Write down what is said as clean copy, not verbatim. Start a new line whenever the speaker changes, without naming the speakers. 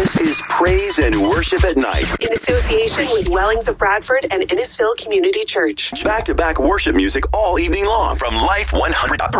This is Praise and Worship at Night
in association with Wellings of Bradford and Innisfil Community Church.
Back-to-back worship music all evening long from Life 100.3.